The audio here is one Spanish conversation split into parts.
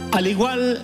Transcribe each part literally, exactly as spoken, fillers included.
Al igual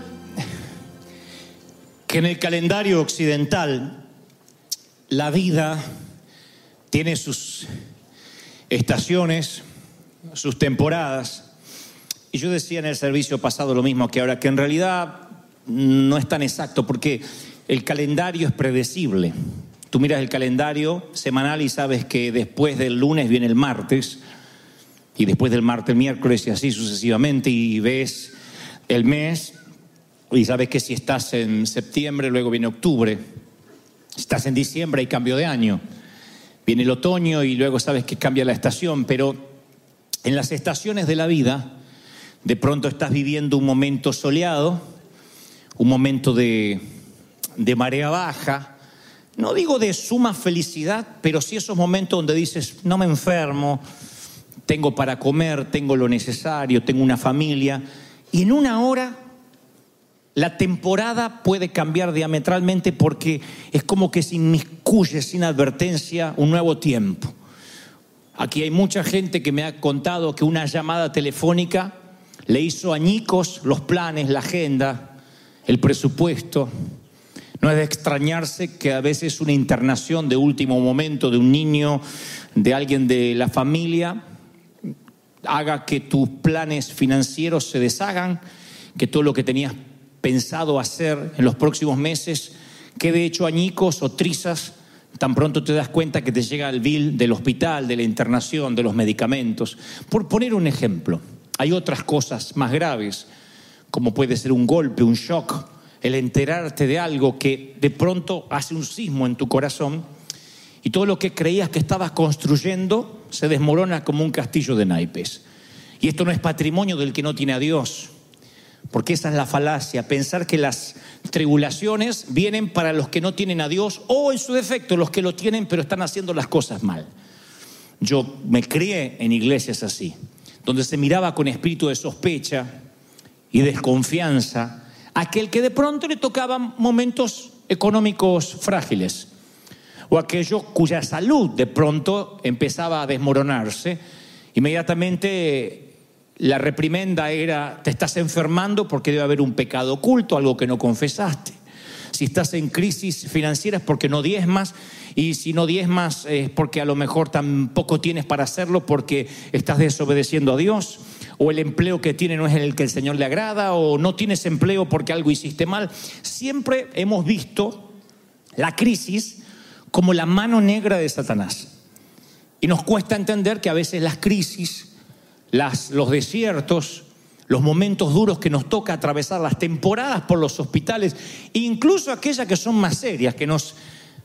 que en el calendario occidental, la vida tiene sus estaciones, sus temporadas. Y yo decía en el servicio pasado lo mismo que ahora, que en realidad no es tan exacto, porque el calendario es predecible. Tú miras el calendario semanal y sabes que después del lunes viene el martes, y después del martes el miércoles, y así sucesivamente, y ves el mes y sabes que si estás en septiembre, luego viene octubre. Si estás en diciembre, hay cambio de año. Viene el otoño y luego sabes que cambia la estación. Pero en las estaciones de la vida, de pronto estás viviendo un momento soleado, un momento de, de marea baja. No digo de suma felicidad, pero sí esos momentos donde dices, no me enfermo, tengo para comer, tengo lo necesario, tengo una familia. Y en una hora la temporada puede cambiar diametralmente, porque es como que se inmiscuye sin advertencia un nuevo tiempo. Aquí hay mucha gente que me ha contado que una llamada telefónica le hizo añicos los planes, la agenda, el presupuesto. No es de extrañarse que a veces una internación de último momento de un niño, de alguien de la familia, haga que tus planes financieros se deshagan, que todo lo que tenías pensado hacer en los próximos meses quede hecho añicos o trizas. Tan pronto te das cuenta que te llega el bill del hospital, de la internación, de los medicamentos. Por poner un ejemplo, hay otras cosas más graves, como puede ser un golpe, un shock, el enterarte de algo que de pronto hace un sismo en tu corazón y todo lo que creías que estabas construyendo se desmorona como un castillo de naipes. Y esto no es patrimonio del que no tiene a Dios, porque esa es la falacia, pensar que las tribulaciones vienen para los que no tienen a Dios, o en su defecto los que lo tienen pero están haciendo las cosas mal. Yo me crié en iglesias así, donde se miraba con espíritu de sospecha y desconfianza a aquel que de pronto le tocaban momentos económicos frágiles, o aquello cuya salud de pronto empezaba a desmoronarse. Inmediatamente la reprimenda era: te estás enfermando porque debe haber un pecado oculto, algo que no confesaste. Si estás en crisis financiera es porque no diezmas, y si no diezmas es porque a lo mejor tampoco tienes para hacerlo porque estás desobedeciendo a Dios, o el empleo que tienes no es el que el Señor le agrada, o no tienes empleo porque algo hiciste mal. Siempre hemos visto la crisis como la mano negra de Satanás, y nos cuesta entender que a veces las crisis, Las, los desiertos, los momentos duros que nos toca atravesar, las temporadas por los hospitales, incluso aquellas que son más serias, que nos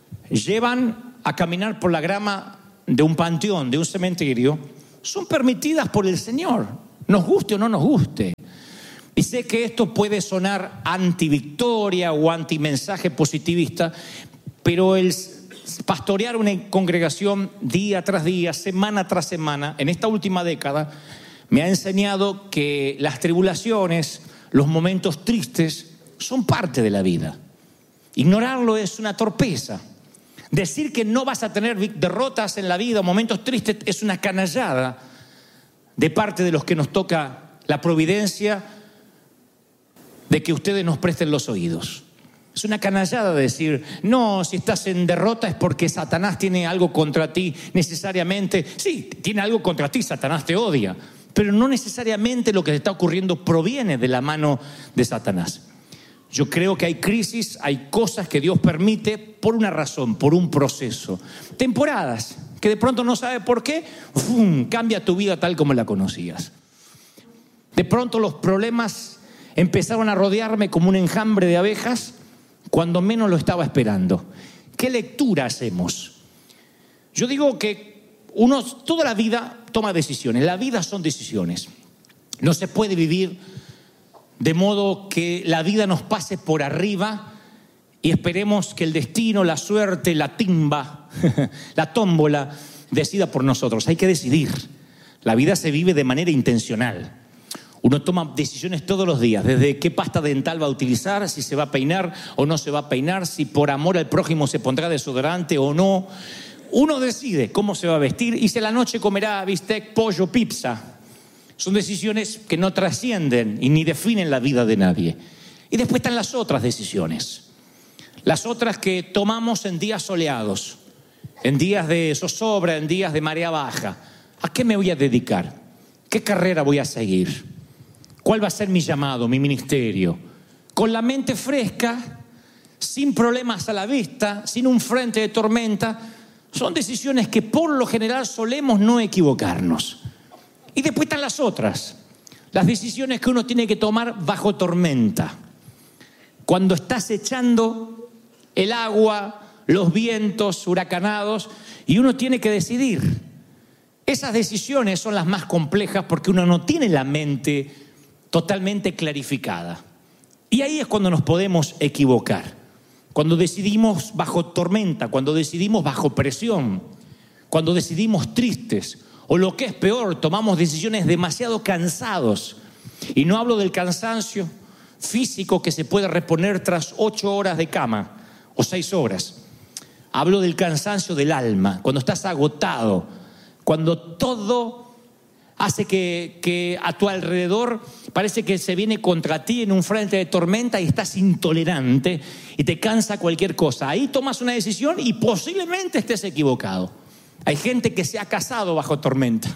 llevan a caminar por la grama de un panteón, de un cementerio, son permitidas por el Señor, nos guste o no nos guste. Y sé que esto puede sonar anti-victoria o anti-mensaje positivista, pero el pastorear una congregación día tras día, semana tras semana, en esta última década, me ha enseñado que las tribulaciones, los momentos tristes, son parte de la vida. Ignorarlo es una torpeza. Decir que no vas a tener derrotas en la vida, momentos tristes, es una canallada de parte de los que nos toca la providencia de que ustedes nos presten los oídos. Es una canallada decir, no, si estás en derrota es porque Satanás tiene algo contra ti necesariamente. Sí, tiene algo contra ti, Satanás te odia, pero no necesariamente lo que te está ocurriendo proviene de la mano de Satanás. Yo creo que hay crisis, hay cosas que Dios permite por una razón, por un proceso. Temporadas que de pronto no sabes por qué, ¡fum!, cambia tu vida tal como la conocías. De pronto los problemas empezaron a rodearme como un enjambre de abejas cuando menos lo estaba esperando. ¿Qué lectura hacemos? Yo digo que uno toda la vida toma decisiones. La vida son decisiones. No se puede vivir de modo que la vida nos pase por arriba y esperemos que el destino, la suerte, la timba, la tómbola decida por nosotros. Hay que decidir. La vida se vive de manera intencional. Uno toma decisiones todos los días, desde qué pasta dental va a utilizar, si se va a peinar o no se va a peinar, si por amor al prójimo se pondrá desodorante o no. Uno decide cómo se va a vestir y si a la noche comerá bistec, pollo, pizza. Son decisiones que no trascienden y ni definen la vida de nadie. Y después están las otras decisiones. Las otras que tomamos en días soleados, en días de zozobra, en días de marea baja. ¿A qué me voy a dedicar? ¿Qué carrera voy a seguir? ¿Cuál va a ser mi llamado, mi ministerio? Con la mente fresca, sin problemas a la vista, sin un frente de tormenta. Son decisiones que por lo general solemos no equivocarnos. Y después están las otras, las decisiones que uno tiene que tomar bajo tormenta. Cuando estás echando el agua, los vientos huracanados, y uno tiene que decidir. Esas decisiones son las más complejas porque uno no tiene la mente totalmente clarificada. Y ahí es cuando nos podemos equivocar. Cuando decidimos bajo tormenta, cuando decidimos bajo presión, cuando decidimos tristes, o lo que es peor, tomamos decisiones demasiado cansados. Y no hablo del cansancio físico que se puede reponer tras ocho horas de cama o seis horas. Hablo del cansancio del alma, cuando estás agotado, cuando todo hace que, que a tu alrededor parece que se viene contra ti en un frente de tormenta y estás intolerante y te cansa cualquier cosa. Ahí tomas una decisión y posiblemente estés equivocado. Hay gente que se ha casado bajo tormenta.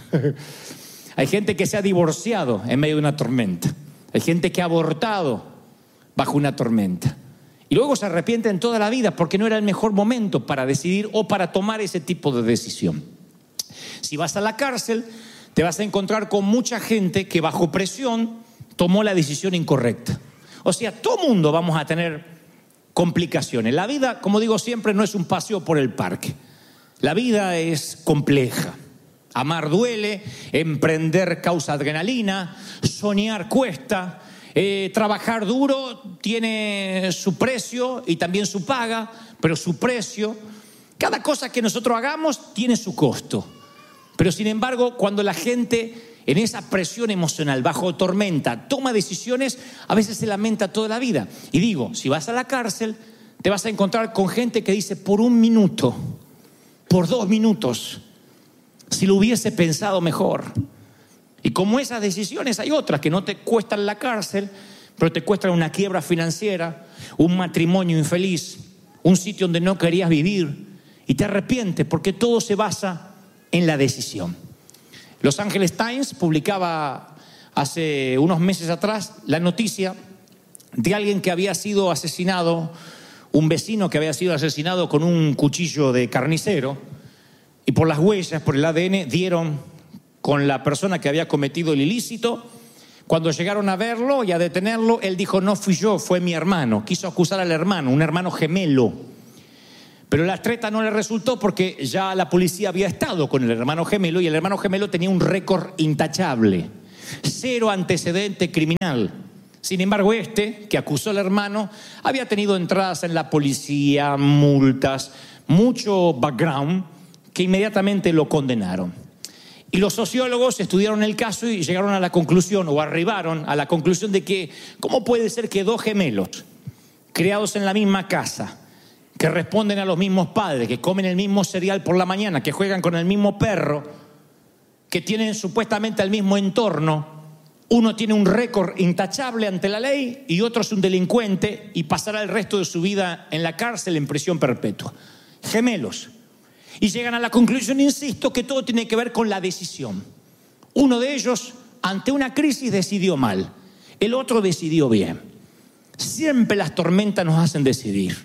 Hay gente que se ha divorciado en medio de una tormenta. Hay gente que ha abortado bajo una tormenta. Y luego se arrepienten toda la vida porque no era el mejor momento para decidir o para tomar ese tipo de decisión. Si vas a la cárcel, te vas a encontrar con mucha gente que bajo presión tomó la decisión incorrecta. O sea, todo mundo vamos a tener complicaciones. La vida, como digo siempre, no es un paseo por el parque. La vida es compleja. Amar duele, emprender causa adrenalina, soñar cuesta, eh, trabajar duro tiene su precio y también su paga, pero su precio, cada cosa que nosotros hagamos tiene su costo. Pero sin embargo, cuando la gente en esa presión emocional, bajo tormenta, toma decisiones, a veces se lamenta toda la vida. Y digo, si vas a la cárcel, te vas a encontrar con gente que dice por un minuto, por dos minutos, si lo hubiese pensado mejor. Y como esas decisiones hay otras que no te cuestan la cárcel, pero te cuestan una quiebra financiera, un matrimonio infeliz, un sitio donde no querías vivir y te arrepientes porque todo se basa en la decisión. Los Angeles Times publicaba hace unos meses atrás la noticia de alguien que había sido asesinado, un vecino que había sido asesinado con un cuchillo de carnicero, y por las huellas, por el A D N, dieron con la persona que había cometido el ilícito. Cuando llegaron a verlo y a detenerlo, él dijo: no fui yo, fue mi hermano. Quiso acusar al hermano, un hermano gemelo. Pero la treta no le resultó porque ya la policía había estado con el hermano gemelo y el hermano gemelo tenía un récord intachable. Cero antecedente criminal. Sin embargo, este, que acusó al hermano, había tenido entradas en la policía, multas, mucho background, que inmediatamente lo condenaron. Y los sociólogos estudiaron el caso y llegaron a la conclusión, o arribaron a la conclusión de que ¿cómo puede ser que dos gemelos, criados en la misma casa, que responden a los mismos padres, que comen el mismo cereal por la mañana, que juegan con el mismo perro, que tienen supuestamente el mismo entorno, uno tiene un récord intachable ante la ley y otro es un delincuente y pasará el resto de su vida en la cárcel en prisión perpetua? Gemelos. Y llegan a la conclusión, insisto, que todo tiene que ver con la decisión. Uno de ellos, ante una crisis, decidió mal. El otro decidió bien. Siempre las tormentas nos hacen decidir.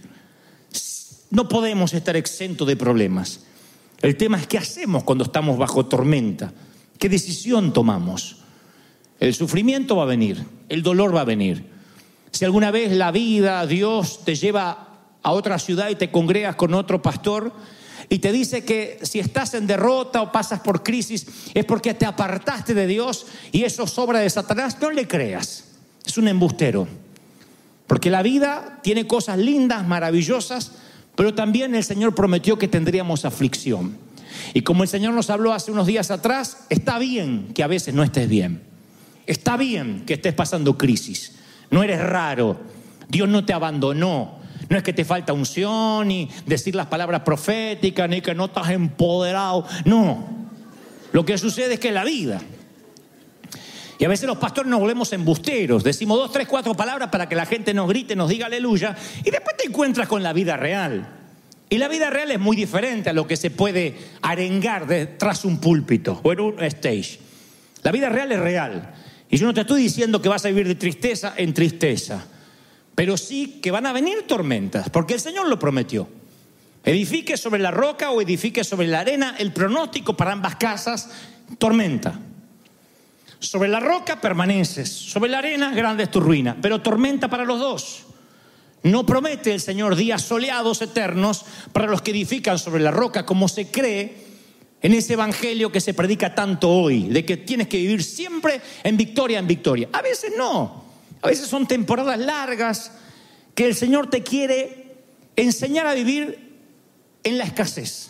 No podemos estar exentos de problemas. El tema es qué hacemos cuando estamos bajo tormenta. ¿Qué decisión tomamos? El sufrimiento va a venir, el dolor va a venir. Si alguna vez la vida, Dios te lleva a otra ciudad y te congregas con otro pastor y te dice que si estás en derrota o pasas por crisis es porque te apartaste de Dios y eso es obra de Satanás, no le creas. Es un embustero. Porque la vida tiene cosas lindas, maravillosas, pero también el Señor prometió que tendríamos aflicción. Y como el Señor nos habló hace unos días atrás, está bien que a veces no estés bien. Está bien que estés pasando crisis. No eres raro. Dios no te abandonó. No es que te falta unción, ni decir las palabras proféticas, ni que no estás empoderado. No. Lo que sucede es que la vida. Y a veces los pastores nos volvemos embusteros. Decimos dos, tres, cuatro palabras para que la gente nos grite, nos diga aleluya. Y después te encuentras con la vida real. Y la vida real es muy diferente a lo que se puede arengar detrás de un púlpito o en un stage. La vida real es real. Y yo no te estoy diciendo que vas a vivir de tristeza en tristeza. Pero sí que van a venir tormentas, porque el Señor lo prometió. Edifique sobre la roca o edifique sobre la arena, el pronóstico para ambas casas, tormenta. Sobre la roca permaneces, sobre la arena grande es tu ruina, pero tormenta para los dos. No promete el Señor días soleados eternos para los que edifican sobre la roca, como se cree en ese evangelio que se predica tanto hoy, de que tienes que vivir siempre en victoria en victoria. A veces no, a veces son temporadas largas que el Señor te quiere enseñar a vivir en la escasez.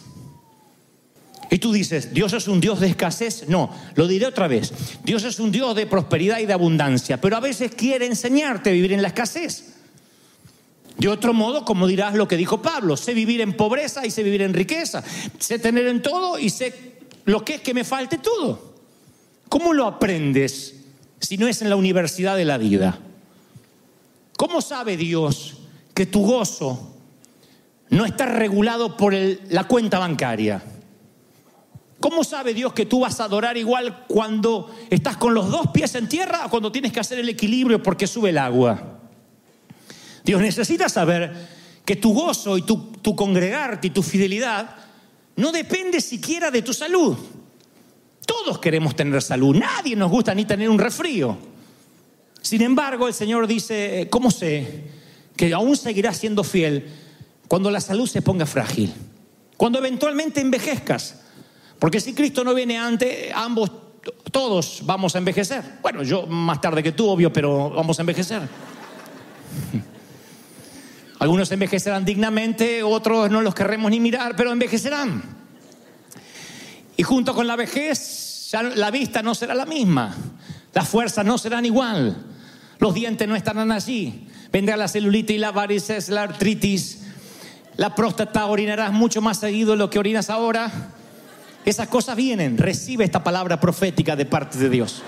Y tú dices, ¿Dios es un Dios de escasez? No, lo diré otra vez. Dios es un Dios de prosperidad y de abundancia, pero a veces quiere enseñarte a vivir en la escasez. De otro modo, como dirás lo que dijo Pablo, sé vivir en pobreza y sé vivir en riqueza. Sé tener en todo y sé lo que es que me falte todo. ¿Cómo lo aprendes si no es en la universidad de la vida? ¿Cómo sabe Dios que tu gozo no está regulado por el, la cuenta bancaria? ¿Cómo sabe Dios que tú vas a adorar igual cuando estás con los dos pies en tierra o cuando tienes que hacer el equilibrio porque sube el agua? Dios necesita saber que tu gozo y tu, tu congregarte y tu fidelidad no depende siquiera de tu salud. Todos queremos tener salud, nadie nos gusta ni tener un resfrío. Sin embargo, el Señor dice, ¿cómo sé que aún seguirás siendo fiel cuando la salud se ponga frágil? Cuando eventualmente envejezcas. Porque si Cristo no viene antes, ambos, todos vamos a envejecer. Bueno, yo más tarde que tú, obvio, pero vamos a envejecer. Algunos envejecerán dignamente, otros no los querremos ni mirar, pero envejecerán. Y junto con la vejez, ya la vista no será la misma. Las fuerzas no serán igual. Los dientes no estarán allí. Vendrá la celulitis, la varices, la artritis. La próstata, orinarás mucho más seguido de lo que orinas ahora. Esas cosas vienen. Recibe esta palabra profética de parte de Dios.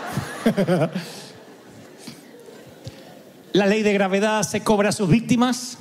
La ley de gravedad se cobra a sus víctimas.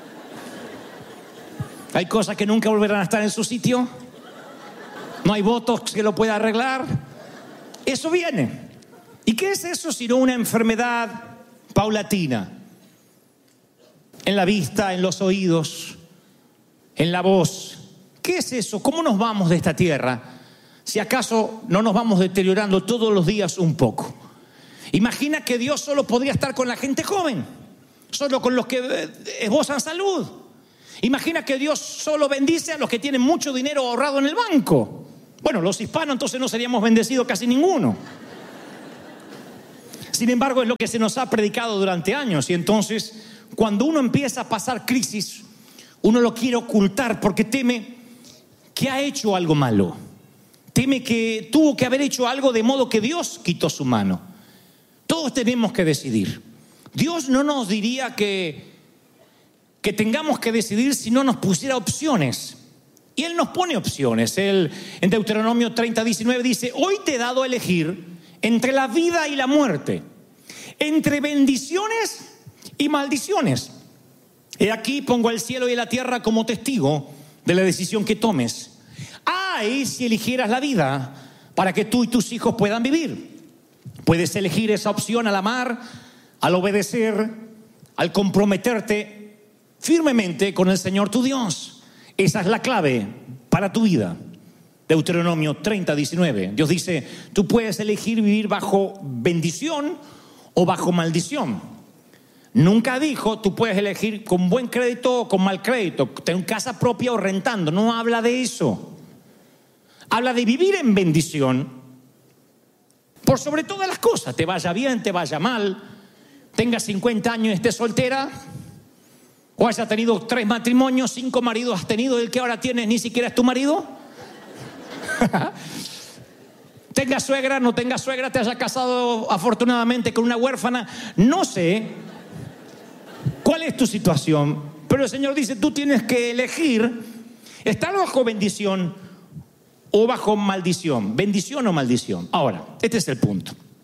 Hay cosas que nunca volverán a estar en su sitio. No hay botox que lo pueda arreglar. Eso viene. ¿Y qué es eso sino una enfermedad paulatina? En la vista, en los oídos, en la voz. ¿Qué es eso? ¿Cómo nos vamos de esta tierra si acaso no nos vamos deteriorando todos los días un poco? Imagina que Dios solo podría estar con la gente joven, solo con los que esbozan salud. Imagina que Dios solo bendice a los que tienen mucho dinero ahorrado en el banco. Bueno, los hispanos entonces no seríamos bendecidos casi ninguno. Sin embargo, es lo que se nos ha predicado durante años. Y entonces, cuando uno empieza a pasar crisis, uno lo quiere ocultar porque teme que ha hecho algo malo. Teme que tuvo que haber hecho algo de modo que Dios quitó su mano. Todos tenemos que decidir. Dios no nos diría que, que tengamos que decidir si no nos pusiera opciones. Y Él nos pone opciones. Él en Deuteronomio treinta, diecinueve dice, hoy te he dado a elegir entre la vida y la muerte, entre bendiciones y maldiciones. He aquí pongo al cielo y la tierra como testigo de la decisión que tomes. Ay, si eligieras la vida para que tú y tus hijos puedan vivir. Puedes elegir esa opción al amar, al obedecer, al comprometerte firmemente con el Señor tu Dios. Esa es la clave para tu vida. Deuteronomio treinta, diecinueve. Dios dice, tú puedes elegir vivir bajo bendición o bajo maldición. Nunca dijo, tú puedes elegir con buen crédito o con mal crédito, tener casa propia o rentando. No habla de eso. Habla de vivir en bendición por sobre todas las cosas. Te vaya bien, te vaya mal, tengas cincuenta años y estés soltera, o hayas tenido tres matrimonios, cinco maridos has tenido, el que ahora tienes ni siquiera es tu marido. Tengas suegra, no tengas suegra, te hayas casado afortunadamente con una huérfana. No sé cuál es tu situación, pero el Señor dice, tú tienes que elegir estar bajo bendición o bajo maldición. Bendición o maldición. Ahora, este es el punto.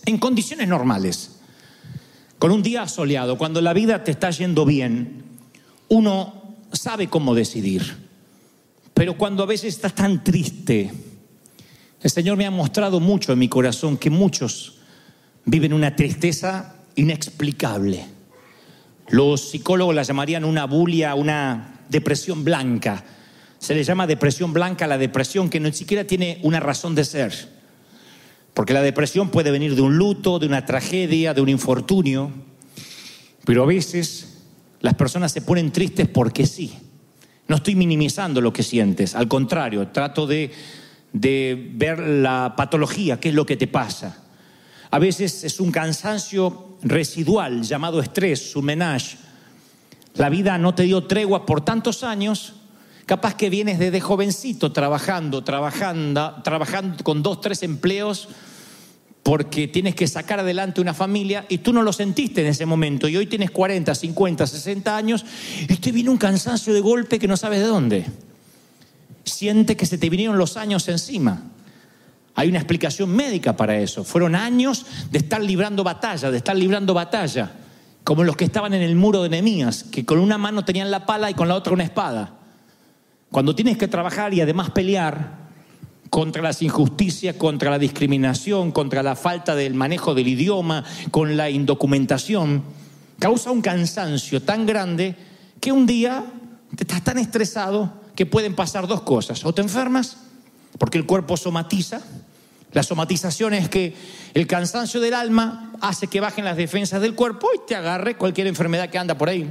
En condiciones normales, con un día soleado, cuando la vida te está yendo bien, uno sabe cómo decidir. Pero cuando a veces estás tan triste, el Señor me ha mostrado mucho en mi corazón que muchos viven una tristeza inexplicable. Los psicólogos la llamarían una bulia, una depresión blanca. Se le llama depresión blanca a la depresión que ni siquiera tiene una razón de ser. Porque la depresión puede venir de un luto, de una tragedia, de un infortunio. Pero a veces las personas se ponen tristes porque sí. No estoy minimizando lo que sientes. Al contrario, trato de, de ver la patología, qué es lo que te pasa. A veces es un cansancio residual llamado estrés, surmenage. La vida no te dio tregua por tantos años. Capaz que vienes desde jovencito trabajando, trabajando, trabajando con dos, tres empleos porque tienes que sacar adelante una familia y tú no lo sentiste en ese momento. Y hoy tienes cuarenta, cincuenta, sesenta años y te viene un cansancio de golpe que no sabes de dónde. Siente que se te vinieron los años encima. Hay una explicación médica para eso. Fueron años de estar librando batalla, de estar librando batalla. Como los que estaban en el muro de Nehemías, que con una mano tenían la pala y con la otra una espada. Cuando tienes que trabajar y además pelear contra las injusticias, contra la discriminación, contra la falta del manejo del idioma, con la indocumentación, causa un cansancio tan grande que un día te estás tan estresado que pueden pasar dos cosas. O te enfermas, porque el cuerpo somatiza. La somatización es que el cansancio del alma hace que bajen las defensas del cuerpo y te agarre cualquier enfermedad que anda por ahí.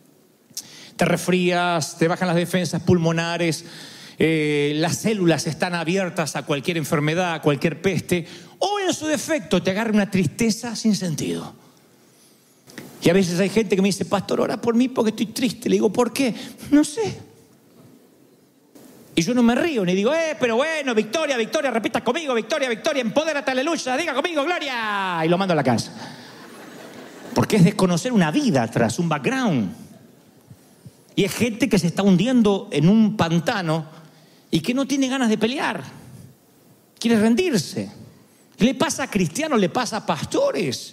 Te resfrías, te bajan las defensas pulmonares, eh, las células están abiertas a cualquier enfermedad, a cualquier peste, o en su defecto te agarra una tristeza sin sentido. Y a veces hay gente que me dice, pastor, ora por mí porque estoy triste. Le digo, ¿por qué? No sé. Y yo no me río, ni digo, eh, pero bueno, victoria, victoria, repita conmigo, victoria, victoria, empodérate, aleluya, diga conmigo, gloria. Y lo mando a la casa. Porque es desconocer una vida atrás, un background. Y es gente que se está hundiendo en un pantano y que no tiene ganas de pelear. Quiere rendirse. Le pasa a cristianos, le pasa a pastores.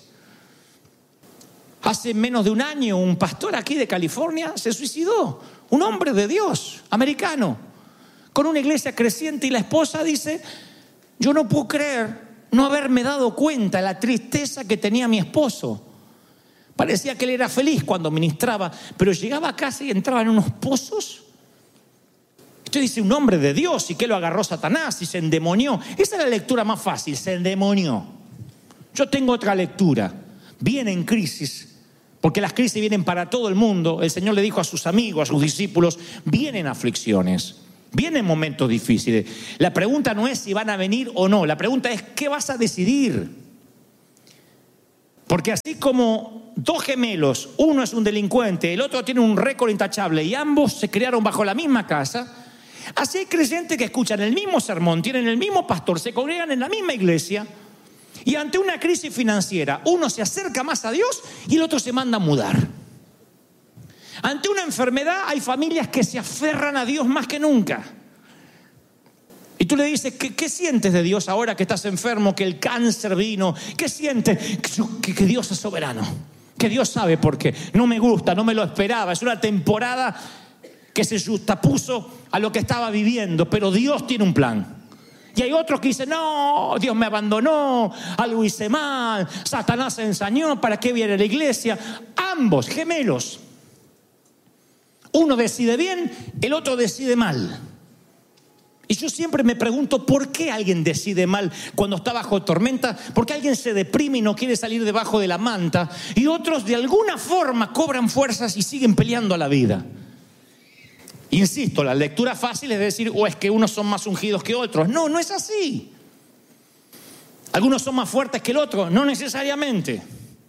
Hace menos de un año un pastor aquí de California se suicidó. Un hombre de Dios, americano, con una iglesia creciente, y la esposa dice, yo no puedo creer no haberme dado cuenta de la tristeza que tenía mi esposo. Parecía que él era feliz cuando ministraba, pero llegaba a casa y entraba en unos pozos. Usted dice, un hombre de Dios, ¿y qué lo agarró Satanás y se endemonió? Esa es la lectura más fácil, se endemonió. Yo tengo otra lectura. Viene en crisis, porque las crisis vienen para todo el mundo. El Señor le dijo a sus amigos, a sus discípulos, vienen aflicciones, vienen momentos difíciles. La pregunta no es si van a venir o no, la pregunta es, ¿qué vas a decidir? Porque así como dos gemelos, uno es un delincuente, el otro tiene un récord intachable y ambos se criaron bajo la misma casa, así hay creyentes que escuchan el mismo sermón, tienen el mismo pastor, se congregan en la misma iglesia y ante una crisis financiera uno se acerca más a Dios y el otro se manda a mudar. Ante una enfermedad hay familias que se aferran a Dios más que nunca. Y tú le dices, ¿qué, qué sientes de Dios ahora que estás enfermo, que el cáncer vino? ¿Qué sientes? Que, que Dios es soberano, que Dios sabe por qué. No me gusta, no me lo esperaba. Es una temporada que se justapuso a lo que estaba viviendo, pero Dios tiene un plan. Y hay otros que dicen, no, Dios me abandonó, algo hice mal, Satanás se ensañó, ¿para qué viene la iglesia? Ambos, gemelos. Uno decide bien, el otro decide mal. Y yo siempre me pregunto, ¿por qué alguien decide mal cuando está bajo tormenta? ¿Por qué alguien se deprime y no quiere salir debajo de la manta? Y otros de alguna forma cobran fuerzas y siguen peleando a la vida. Insisto, la lectura fácil es decir, o es que unos son más ungidos que otros. No, no es así. Algunos son más fuertes que el otro, no necesariamente.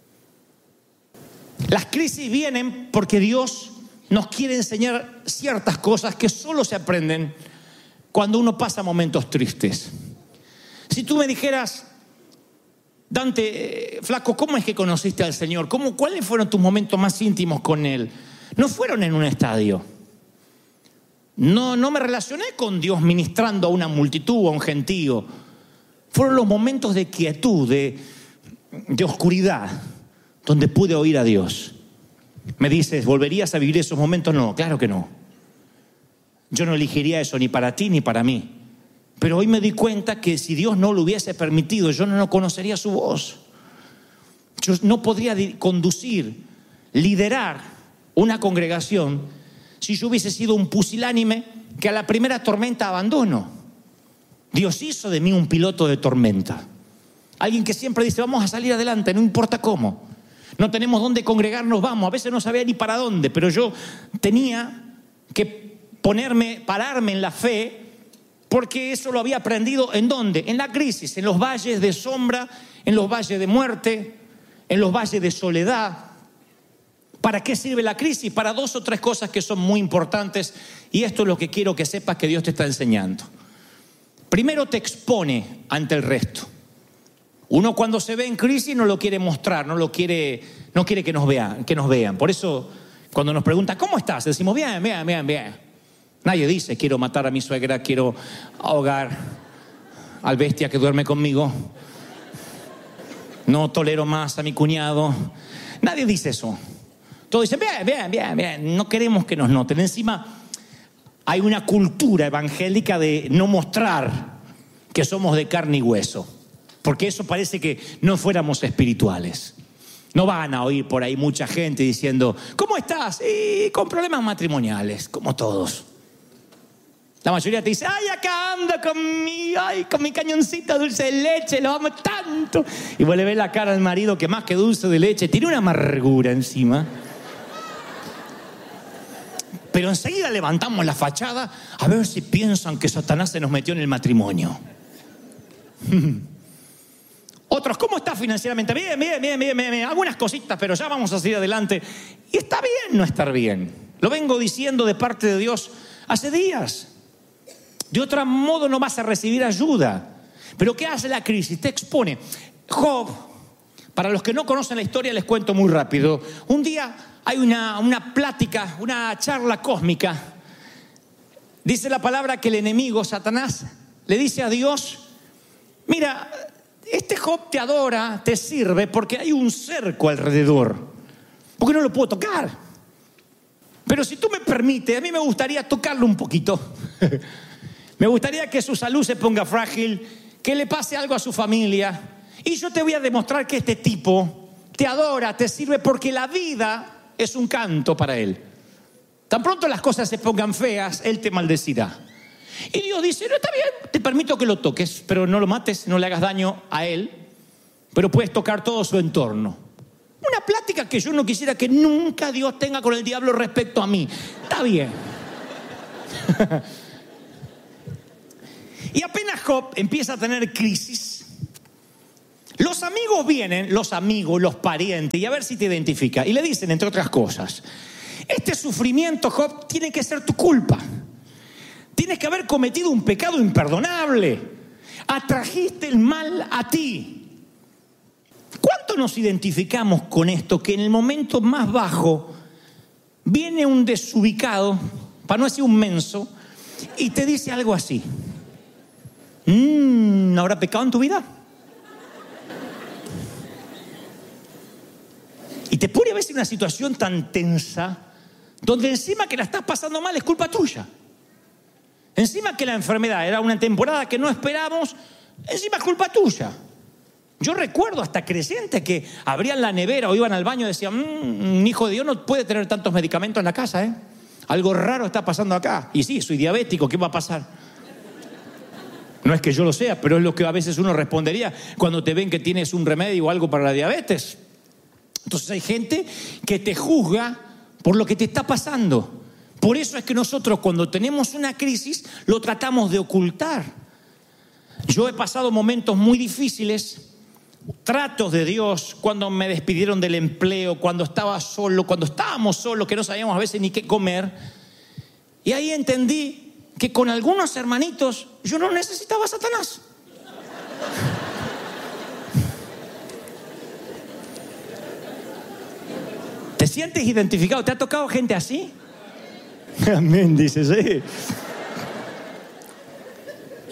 Las crisis vienen porque Dios nos quiere enseñar ciertas cosas que solo se aprenden cuando uno pasa momentos tristes. Si tú me dijeras, Dante, eh, flaco, ¿cómo es que conociste al Señor? ¿Cómo, ¿Cuáles fueron tus momentos más íntimos con Él? No fueron en un estadio. No, no me relacioné con Dios ministrando a una multitud o a un gentío. Fueron los momentos de quietud, de, de oscuridad donde pude oír a Dios. Me dices, ¿volverías a vivir esos momentos? No, claro que no. Yo no elegiría eso ni para ti ni para mí. Pero hoy me di cuenta que si Dios no lo hubiese permitido, yo no conocería su voz. Yo no podría conducir, liderar una congregación si yo hubiese sido un pusilánime que a la primera tormenta abandono. Dios hizo de mí un piloto de tormenta. Alguien que siempre dice, vamos a salir adelante, no importa cómo. No tenemos dónde congregarnos, vamos. A veces no sabía ni para dónde, pero yo tenía que ponerme, pararme en la fe, porque eso lo había aprendido ¿en dónde? En la crisis, en los valles de sombra, en los valles de muerte, en los valles de soledad. ¿Para qué sirve la crisis? Para dos o tres cosas que son muy importantes, y esto es lo que quiero que sepas que Dios te está enseñando. Primero, te expone ante el resto. Uno cuando se ve en crisis no lo quiere mostrar, no lo quiere, no quiere que nos vean, que nos vean. Por eso, cuando nos preguntan ¿cómo estás? Decimos bien, bien, bien, bien. Nadie dice quiero matar a mi suegra, quiero ahogar al bestia que duerme conmigo, no tolero más a mi cuñado. Nadie dice eso. Todos dicen bien, bien, bien, bien. No queremos que nos noten. Encima hay una cultura evangélica de no mostrar que somos de carne y hueso, porque eso parece que no fuéramos espirituales. No van a oír por ahí mucha gente diciendo ¿cómo estás? Y con problemas matrimoniales, como todos. La mayoría te dice, ay, acá ando con mi, ay, con mi cañoncito dulce de leche, lo amo tanto. Y vos le ves la cara al marido que más que dulce de leche, tiene una amargura encima. Pero enseguida levantamos la fachada a ver si piensan que Satanás se nos metió en el matrimonio. Otros, ¿cómo estás financieramente? Bien, bien, bien, bien, bien, bien. Algunas cositas, pero ya vamos a seguir adelante. Y está bien no estar bien. Lo vengo diciendo de parte de Dios hace días. De otro modo no vas a recibir ayuda. Pero ¿qué hace la crisis? Te expone. Job, para los que no conocen la historia les cuento muy rápido. Un día hay una, una plática, una charla cósmica. Dice la palabra que el enemigo, Satanás, le dice a Dios, mira, este Job te adora, te sirve porque hay un cerco alrededor. Porque no lo puedo tocar. Pero si tú me permites, a mí me gustaría tocarlo un poquito. Me gustaría que su salud se ponga frágil, que le pase algo a su familia. Y yo te voy a demostrar que este tipo te adora, te sirve porque la vida es un canto para él. Tan pronto las cosas se pongan feas, él te maldecirá. Y Dios dice, no, está bien, te permito que lo toques, pero no lo mates, no le hagas daño a él, pero puedes tocar todo su entorno. Una plática que yo no quisiera que nunca Dios tenga con el diablo respecto a mí. Está bien. Y apenas Job empieza a tener crisis, los amigos vienen, los amigos, los parientes, y a ver si te identifica. Y le dicen, entre otras cosas, este sufrimiento, Job, tiene que ser tu culpa. Tienes que haber cometido un pecado imperdonable. Atrajiste el mal a ti. ¿Cuánto nos identificamos con esto? Que en el momento más bajo viene un desubicado, para no decir un menso, y te dice algo así. Mm, ¿no habrá pecado en tu vida? Y te pone a veces en una situación tan tensa, donde encima que la estás pasando mal es culpa tuya. Encima que la enfermedad era una temporada que no esperamos, encima es culpa tuya. Yo recuerdo hasta creyentes que abrían la nevera o iban al baño y decían, mmm, un hijo de Dios no puede tener tantos medicamentos en la casa, ¿eh? Algo raro está pasando acá. Y sí, soy diabético, ¿qué va a pasar? No es que yo lo sea, pero es lo que a veces uno respondería cuando te ven que tienes un remedio o algo para la diabetes. Entonces hay gente que te juzga por lo que te está pasando. Por eso es que nosotros cuando tenemos una crisis lo tratamos de ocultar. Yo he pasado momentos muy difíciles, tratos de Dios, cuando me despidieron del empleo, cuando estaba solo, cuando estábamos solos, que no sabíamos a veces ni qué comer. Y ahí entendí que con algunos hermanitos yo no necesitaba a Satanás. ¿Te sientes identificado? ¿Te ha tocado gente así? Amén, dice, sí.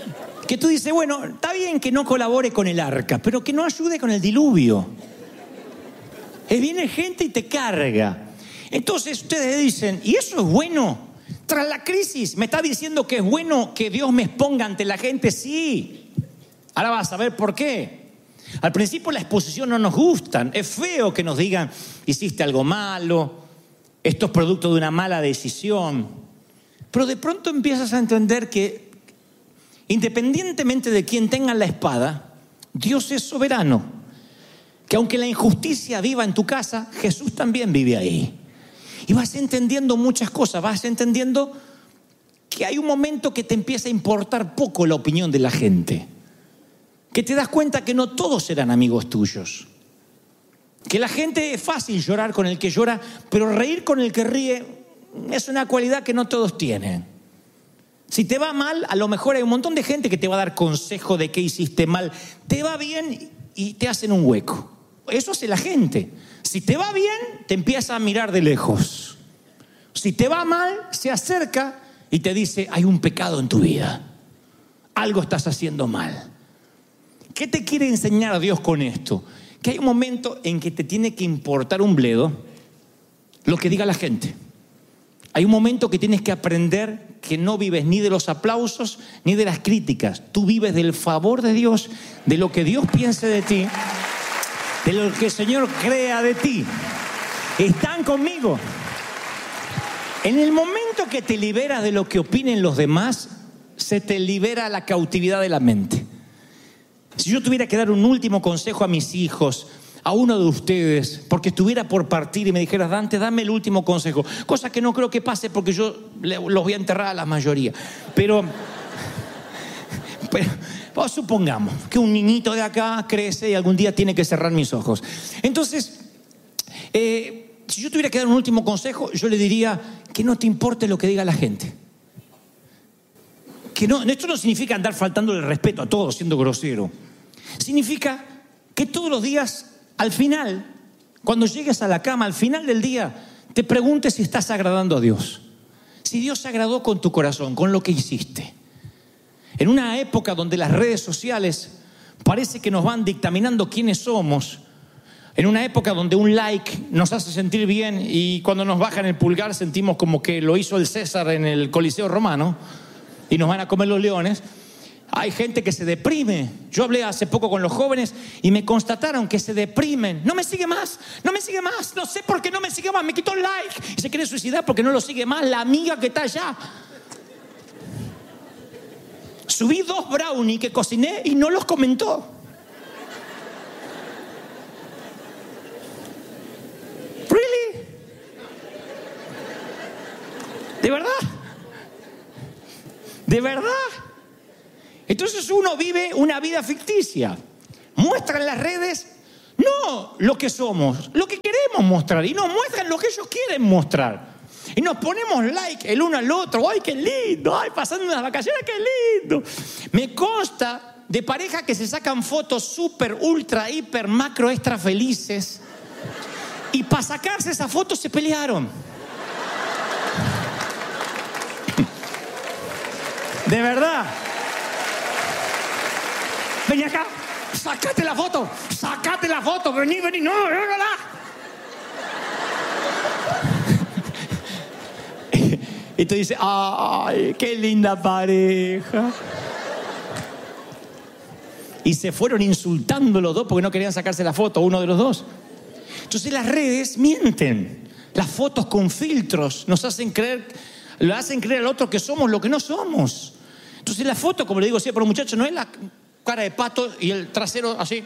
Que tú dices, bueno, está bien que no colabore con el arca, pero que no ayude con el diluvio. Eh, viene gente y te carga. Entonces ustedes dicen, ¿y eso es bueno? Tras la crisis, ¿me está diciendo que es bueno que Dios me exponga ante la gente? Sí. Ahora vas a ver por qué. Al principio la exposición no nos gusta. Es feo que nos digan, hiciste algo malo, esto es producto de una mala decisión. Pero de pronto empiezas a entender que, independientemente de quién tenga la espada, Dios es soberano. Que aunque la injusticia viva en tu casa, Jesús también vive ahí. Y vas entendiendo muchas cosas, vas entendiendo que hay un momento que te empieza a importar poco la opinión de la gente. Que te das cuenta que no todos serán amigos tuyos. Que la gente es fácil llorar con el que llora, pero reír con el que ríe es una cualidad que no todos tienen. Si te va mal, a lo mejor hay un montón de gente que te va a dar consejo de qué hiciste mal. Te va bien y te hacen un hueco. Eso hace la gente. Si te va bien, te empieza a mirar de lejos. Si te va mal, se acerca y te dice, hay un pecado en tu vida. Algo estás haciendo mal. ¿Qué te quiere enseñar Dios con esto? Que hay un momento en que te tiene que importar un bledo lo que diga la gente. Hay un momento que tienes que aprender que no vives ni de los aplausos ni de las críticas. Tú vives del favor de Dios, de lo que Dios piense de ti, de lo que el Señor crea de ti. ¿Están conmigo? En el momento que te liberas de lo que opinen los demás, se te libera la cautividad de la mente. Si yo tuviera que dar un último consejo a mis hijos, a uno de ustedes, porque estuviera por partir y me dijeras, Dante, dame el último consejo, cosa que no creo que pase porque yo los voy a enterrar a la mayoría, pero, pero pues supongamos que un niñito de acá crece y algún día tiene que cerrar mis ojos. Entonces, eh, si yo tuviera que dar un último consejo, yo le diría que no te importe lo que diga la gente. Que no, esto no significa andar faltándole el respeto a todos, siendo grosero. Significa que todos los días, al final, cuando llegues a la cama, al final del día, te preguntes si estás agradando a Dios. Si Dios se agradó con tu corazón, con lo que hiciste. En una época donde las redes sociales parece que nos van dictaminando quiénes somos. En una época donde un like nos hace sentir bien y cuando nos bajan el pulgar sentimos como que lo hizo el César en el Coliseo Romano y nos van a comer los leones. Hay gente que se deprime. Yo hablé hace poco con los jóvenes y me constataron que se deprimen. No me sigue más, no me sigue más. No sé por qué no me sigue más. Me quitó el like y se quiere suicidar porque no lo sigue más la amiga que está allá. Subí dos brownies que cociné y no los comentó. ¿Really? ¿De verdad? ¿De verdad? Entonces uno vive una vida ficticia. Muestra en las redes no lo que somos, lo que queremos mostrar. Y nos muestran lo que ellos quieren mostrar. Y nos ponemos like el uno al otro. ¡Ay, qué lindo! ¡Ay, pasando unas vacaciones, qué lindo! Me consta de parejas que se sacan fotos súper, ultra, hiper, macro, extra felices. Y para sacarse esas fotos se pelearon. De verdad. Vení acá, sacate la foto, sacate la foto, vení, vení, no, no, no, no. Y tú dices, ay, qué linda pareja. Y se fueron insultando los dos porque no querían sacarse la foto, uno de los dos. Entonces las redes mienten. Las fotos con filtros nos hacen creer, le hacen creer al otro que somos lo que no somos. Entonces la foto, como le digo siempre a los muchachos, no es la cara de pato y el trasero así.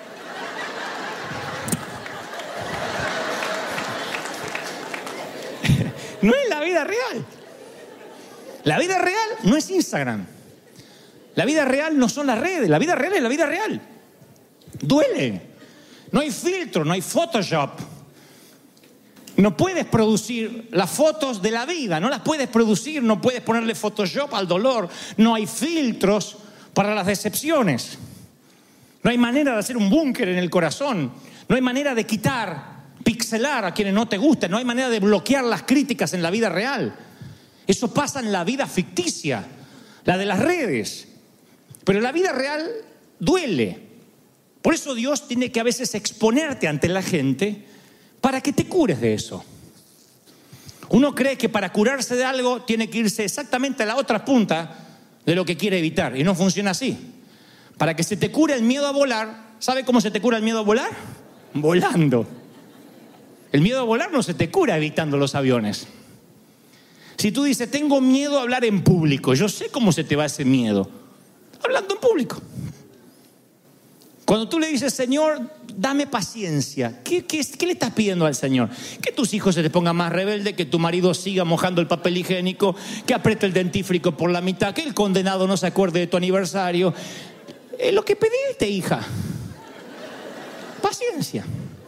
No es la vida real. La vida real no es Instagram. La vida real no son las redes. La vida real es la vida real. Duele. No hay filtro, no hay Photoshop. No puedes producir las fotos de la vida. No las puedes producir, no puedes ponerle Photoshop al dolor. No hay filtros para las decepciones. No hay manera de hacer un búnker en el corazón. No hay manera de quitar, pixelar a quienes no te gustan. No hay manera de bloquear las críticas en la vida real. Eso pasa en la vida ficticia, la de las redes. Pero la vida real duele. Por eso Dios tiene que a veces exponerte ante la gente para que te cures de eso. Uno cree que para curarse de algo tiene que irse exactamente a la otra punta de lo que quiere evitar, y no funciona así. Para que se te cure el miedo a volar, ¿sabe cómo se te cura el miedo a volar? Volando. El miedo a volar no se te cura evitando los aviones. Si tú dices, tengo miedo a hablar en público, yo sé cómo se te va ese miedo. Hablando en público. Cuando tú le dices, Señor, dame paciencia, ¿qué, qué, qué le estás pidiendo al Señor? Que tus hijos se te pongan más rebeldes, que tu marido siga mojando el papel higiénico, que apriete el dentífrico por la mitad, que el condenado no se acuerde de tu aniversario. Es lo que pediste, hija. Paciencia.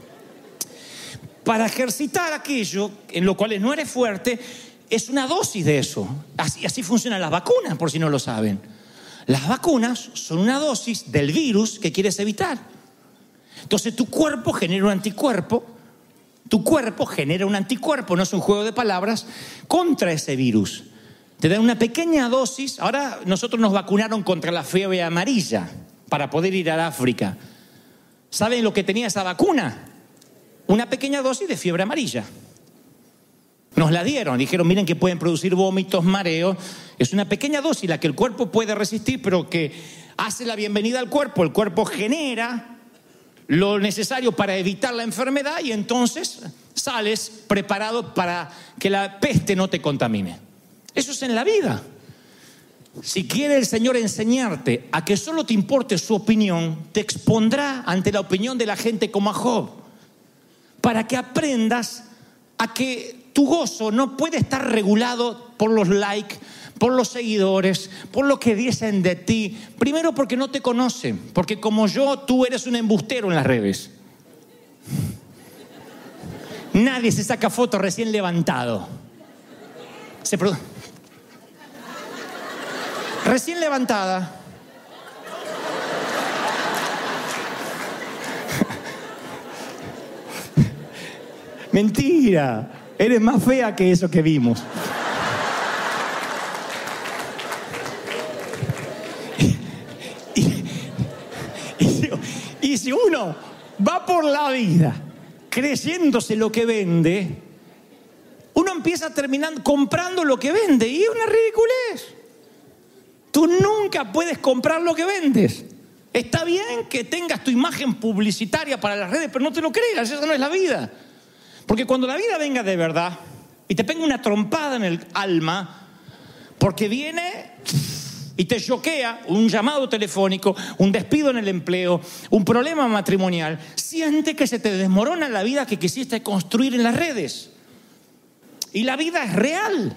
Para ejercitar aquello en lo cual no eres fuerte, es una dosis de eso. Así, así funcionan las vacunas, por si no lo saben. Las vacunas son una dosis del virus que quieres evitar. Entonces tu cuerpo genera un anticuerpo, tu cuerpo genera un anticuerpo, no es un juego de palabras, contra ese virus. Te dan una pequeña dosis. Ahora nosotros nos vacunaron contra la fiebre amarilla para poder ir a África. ¿Saben lo que tenía esa vacuna? Una pequeña dosis de fiebre amarilla. Nos la dieron, dijeron, miren que pueden producir vómitos, mareos. Es una pequeña dosis la que el cuerpo puede resistir, pero que hace la bienvenida al cuerpo. El cuerpo genera lo necesario para evitar la enfermedad y entonces sales preparado para que la peste no te contamine. Eso es en la vida. Si quiere el Señor enseñarte a que solo te importe su opinión, te expondrá ante la opinión de la gente como a Job, para que aprendas a que tu gozo no puede estar regulado por los likes, por los seguidores, por lo que dicen de ti. Primero porque no te conocen, porque como yo, tú eres un embustero en las redes. Nadie se saca fotos recién levantado. Se produ- Recién levantada. Mentira. Eres más fea que eso que vimos. Y, y, y, si, y si uno va por la vida creyéndose lo que vende, uno empieza terminando comprando lo que vende y es una ridiculez. Tú nunca puedes comprar lo que vendes. Está bien que tengas tu imagen publicitaria para las redes, pero no te lo creas, esa no es la vida. Porque cuando la vida venga de verdad y te pega una trompada en el alma, porque viene y te choquea un llamado telefónico, un despido en el empleo, un problema matrimonial, siente que se te desmorona la vida que quisiste construir en las redes. Y la vida es real.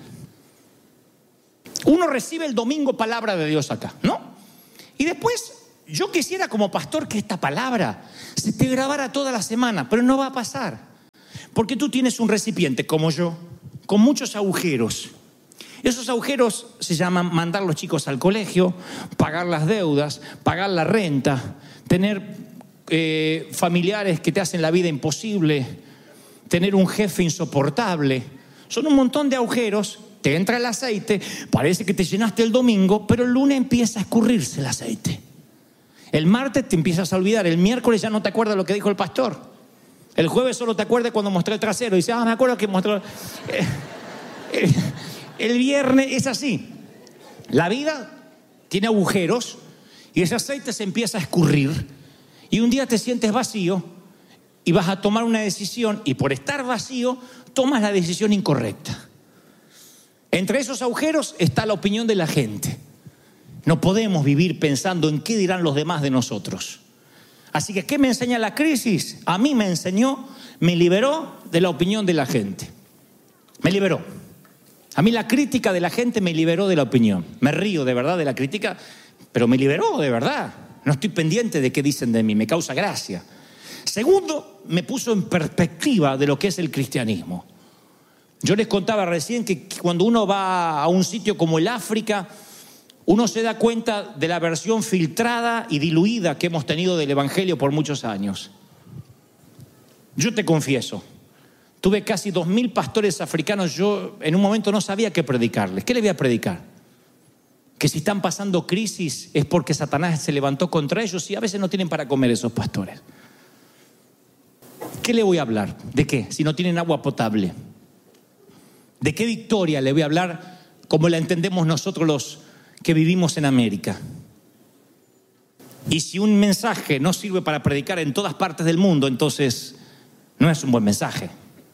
Uno recibe el domingo palabra de Dios acá, ¿no? Y después, yo quisiera como pastor que esta palabra se te grabara toda la semana, pero no va a pasar. Porque tú tienes un recipiente, como yo, con muchos agujeros. Esos agujeros se llaman mandar a los chicos al colegio, pagar las deudas, pagar la renta, tener eh, familiares que te hacen la vida imposible, tener un jefe insoportable. Son un montón de agujeros, te entra el aceite, parece que te llenaste el domingo, pero el lunes empieza a escurrirse el aceite. El martes te empiezas a olvidar, el miércoles ya no te acuerdas lo que dijo el pastor. El jueves solo te acuerdas cuando mostré el trasero y dices, ah, me acuerdo que mostró... El, el viernes es así. La vida tiene agujeros y ese aceite se empieza a escurrir y un día te sientes vacío y vas a tomar una decisión y por estar vacío tomas la decisión incorrecta. Entre esos agujeros está la opinión de la gente. No podemos vivir pensando en qué dirán los demás de nosotros. Así que, ¿qué me enseña la crisis? A mí me enseñó, me liberó de la opinión de la gente. Me liberó. A mí la crítica de la gente me liberó de la opinión. Me río de verdad de la crítica, pero me liberó de verdad. No estoy pendiente de qué dicen de mí, me causa gracia. Segundo, me puso en perspectiva de lo que es el cristianismo. Yo les contaba recién que cuando uno va a un sitio como el África, uno se da cuenta de la versión filtrada y diluida que hemos tenido del Evangelio por muchos años. Yo te confieso, tuve casi dos mil pastores africanos, yo en un momento no sabía qué predicarles. ¿Qué les voy a predicar? que si están pasando crisis es porque Satanás se levantó contra ellos y a veces no tienen para comer esos pastores. ¿Qué le voy a hablar? ¿De qué? Si no tienen agua potable. ¿De qué victoria le voy a hablar como la entendemos nosotros los que vivimos en América? Y si un mensaje no sirve para predicar en todas partes del mundo, entonces no es un buen mensaje.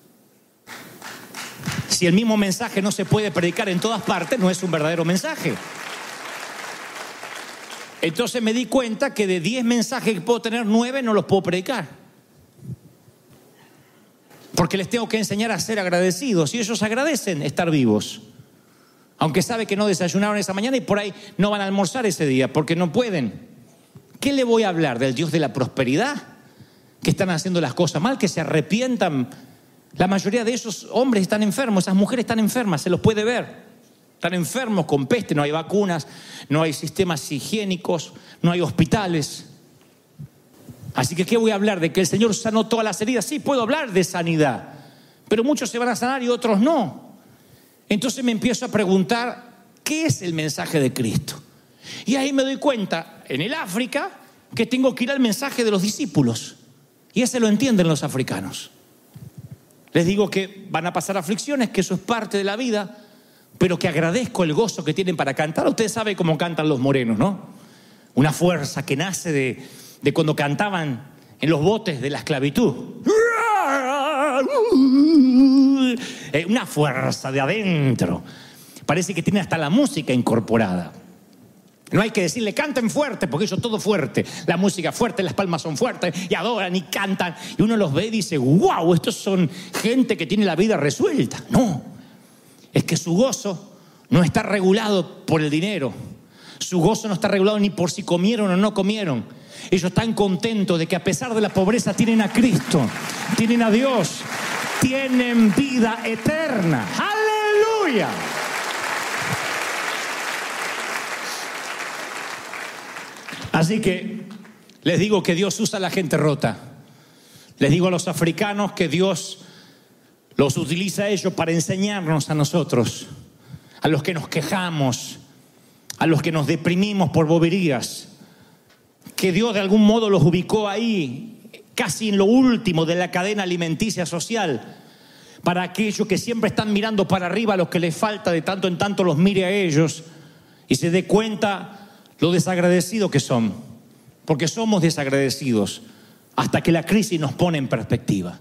Si el mismo mensaje no se puede predicar en todas partes, no es un verdadero mensaje. Entonces me di cuenta que de diez mensajes que puedo tener, nueve no los puedo predicar. Porque les tengo que enseñar a ser agradecidos y ellos agradecen estar vivos. Aunque sabe que no desayunaron esa mañana y por ahí no van a almorzar ese día porque no pueden. ¿Qué le voy a hablar? ¿Del Dios de la prosperidad? ¿Que están haciendo las cosas mal? ¿Que se arrepientan? La mayoría de esos hombres están enfermos, esas mujeres están enfermas, se los puede ver. Están enfermos con peste, no hay vacunas, no hay sistemas higiénicos, no hay hospitales. Así que, ¿qué voy a hablar? ¿De que el Señor sanó todas las heridas? Sí, puedo hablar de sanidad, pero muchos se van a sanar y otros no. Entonces me empiezo a preguntar, ¿qué es el mensaje de Cristo? Y ahí me doy cuenta, en el África, que tengo que ir al mensaje de los discípulos. Y ese lo entienden los africanos. Les digo que van a pasar aflicciones, que eso es parte de la vida, pero que agradezco el gozo que tienen para cantar. Ustedes saben cómo cantan los morenos, ¿no? Una fuerza que nace de, de cuando cantaban en los botes de la esclavitud. Una fuerza de adentro. Parece que tiene hasta la música incorporada. No hay que decirle canten fuerte, porque ellos todo fuerte. La música fuerte, las palmas son fuertes y adoran y cantan. Y uno los ve y dice, wow, estos son gente que tiene la vida resuelta. No, es que su gozo no está regulado por el dinero. Su gozo no está regulado ni por si comieron o no comieron. Ellos están contentos de que a pesar de la pobreza tienen a Cristo, tienen a Dios, tienen vida eterna. ¡Aleluya! Así que les digo que Dios usa a la gente rota. Les digo a los africanos que Dios los utiliza a ellos para enseñarnos a nosotros, a los que nos quejamos, a los que nos deprimimos por boberías, que Dios de algún modo los ubicó ahí, casi en lo último de la cadena alimenticia social, para aquellos que siempre están mirando para arriba, a los que les falta de tanto en tanto los mire a ellos y se dé cuenta lo desagradecidos que son, porque somos desagradecidos hasta que la crisis nos pone en perspectiva.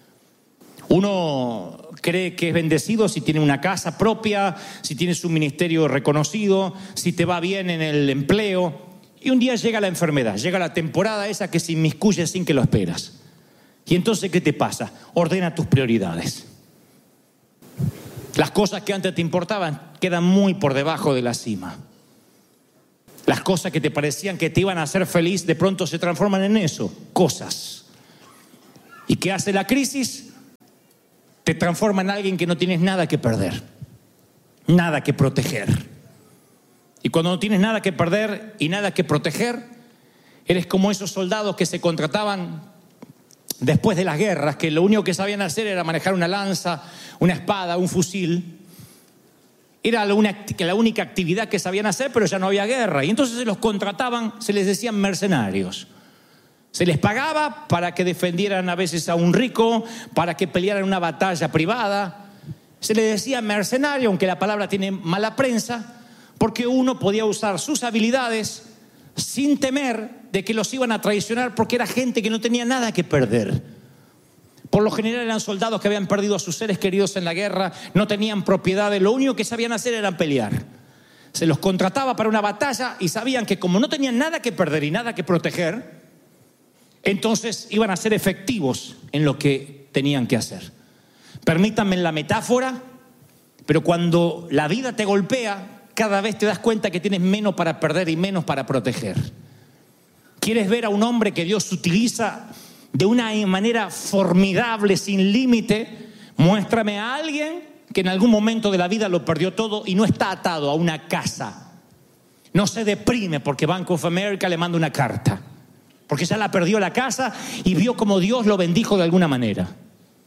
Uno cree que es bendecido si tiene una casa propia, si tienes un ministerio reconocido, si te va bien en el empleo, y un día llega la enfermedad, llega la temporada esa que se inmiscuye sin que lo esperas. Y entonces, ¿qué te pasa? Ordena tus prioridades. Las cosas que antes te importaban quedan muy por debajo de la cima. Las cosas que te parecían que te iban a hacer feliz, de pronto se transforman en eso, cosas. ¿Y qué hace la crisis? Te transforma en alguien que no tienes nada que perder, nada que proteger. Y cuando no tienes nada que perder y nada que proteger, eres como esos soldados que se contrataban después de las guerras, que lo único que sabían hacer era manejar una lanza, una espada, un fusil. Era la, una, la única actividad que sabían hacer, pero ya no había guerra. Y entonces se los contrataban, se les decían mercenarios. Se les pagaba para que defendieran a veces a un rico, para que pelearan una batalla privada. Se les decía mercenario, aunque la palabra tiene mala prensa, porque uno podía usar sus habilidades sin temer de que los iban a traicionar, porque era gente que no tenía nada que perder. Por lo general eran soldados que habían perdido a sus seres queridos en la guerra, no tenían propiedades, lo único que sabían hacer era pelear. Se los contrataba para una batalla y sabían que como no tenían nada que perder y nada que proteger, entonces iban a ser efectivos en lo que tenían que hacer. Permítanme la metáfora, pero cuando la vida te golpea, cada vez te das cuenta que tienes menos para perder y menos para proteger. ¿Quieres ver a un hombre que Dios utiliza de una manera formidable, sin límite? Muéstrame a alguien que en algún momento de la vida lo perdió todo y no está atado a una casa. No se deprime porque Bank of America le manda una carta, porque ya la perdió la casa y vio como Dios lo bendijo de alguna manera.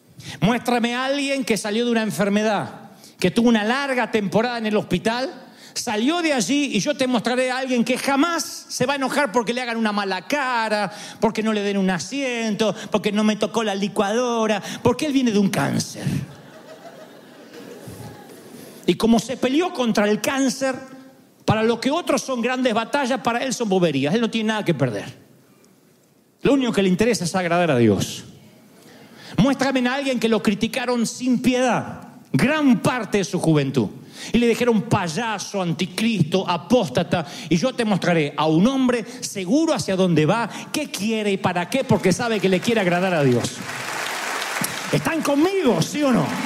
Muéstrame a alguien que salió de una enfermedad, que tuvo una larga temporada en el hospital, salió de allí y yo te mostraré a alguien que jamás se va a enojar porque le hagan una mala cara, porque no le den un asiento, porque no me tocó la licuadora, porque él viene de un cáncer. Y como se peleó contra el cáncer, para lo que otros son grandes batallas, para él son boberías. Él no tiene nada que perder. Lo único que le interesa es agradar a Dios. Muéstrame a alguien que lo criticaron sin piedad gran parte de su juventud y le dijeron payaso, anticristo, apóstata, y yo te mostraré a un hombre seguro hacia dónde va, qué quiere y para qué, porque sabe que le quiere agradar a Dios. ¿Están conmigo, sí o no?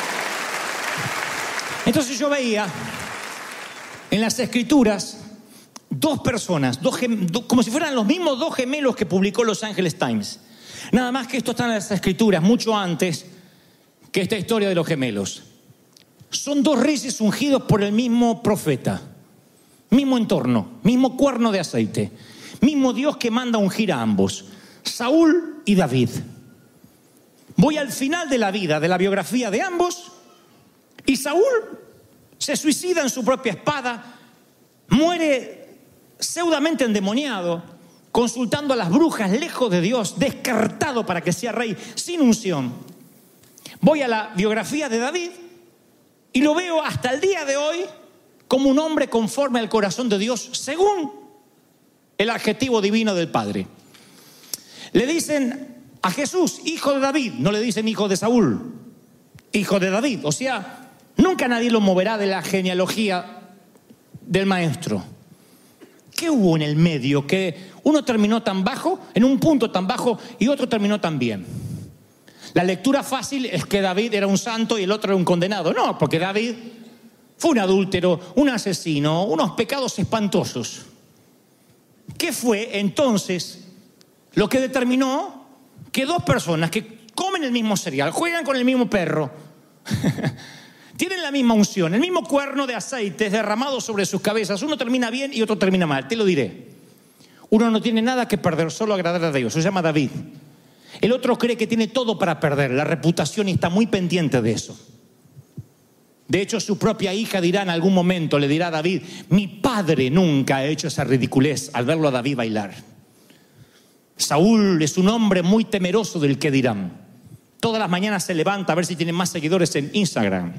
Entonces yo veía en las escrituras dos personas, dos gem- do, como si fueran los mismos dos gemelos que publicó Los Angeles Times. Nada más que esto está en las escrituras mucho antes que esta historia de los gemelos. Son dos reyes ungidos por el mismo profeta, mismo entorno, mismo cuerno de aceite, mismo Dios que manda ungir a ambos, Saúl y David. Voy al final de la vida, de la biografía de ambos, y Saúl se suicida en su propia espada, muere pseudamente endemoniado, consultando a las brujas, lejos de Dios, descartado para que sea rey, sin unción. Voy a la biografía de David y lo veo hasta el día de hoy como un hombre conforme al corazón de Dios, según el adjetivo divino del Padre. Le dicen a Jesús, hijo de David, no le dicen hijo de Saúl, hijo de David. O sea, nunca nadie lo moverá de la genealogía del maestro. ¿Qué hubo en el medio? Que uno terminó tan bajo, en un punto tan bajo, y otro terminó tan bien. La lectura fácil es que David era un santo y el otro era un condenado. No, porque David fue un adúltero, un asesino, unos pecados espantosos. ¿Qué fue entonces lo que determinó que dos personas que comen el mismo cereal, juegan con el mismo perro, tienen la misma unción, el mismo cuerno de aceite derramado sobre sus cabezas, uno termina bien y otro termina mal? Te lo diré. Uno no tiene nada que perder, solo agradar a Dios. Se llama David. El otro cree que tiene todo para perder, la reputación, y está muy pendiente de eso. De hecho, su propia hija dirá en algún momento, le dirá a David, mi padre nunca ha hecho esa ridiculez al verlo a David bailar. Saúl es un hombre muy temeroso del que dirán. Todas las mañanas se levanta a ver si tiene más seguidores en Instagram.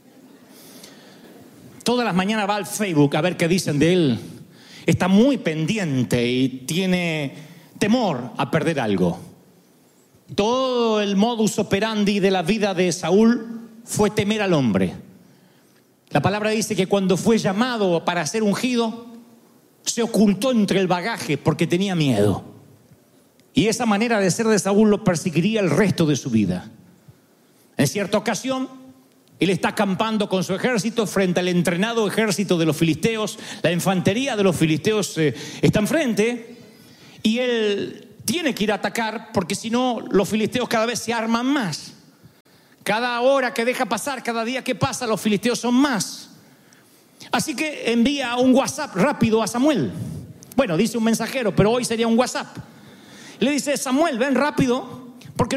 Todas las mañanas va al Facebook a ver qué dicen de él. Está muy pendiente y tiene temor a perder algo. Todo el modus operandi de la vida de Saúl fue temer al hombre. La palabra dice que cuando fue llamado para ser ungido, se ocultó entre el bagaje porque tenía miedo. Y esa manera de ser de Saúl lo perseguiría el resto de su vida. En cierta ocasión, él está acampando con su ejército frente al entrenado ejército de los filisteos. La infantería de los filisteos eh, está enfrente y él tiene que ir a atacar, porque si no, los filisteos cada vez se arman más. Cada hora que deja pasar, cada día que pasa, los filisteos son más. Así que envía un WhatsApp rápido a Samuel. Bueno, dice un mensajero, pero hoy sería un WhatsApp. Le dice, Samuel, ven rápido,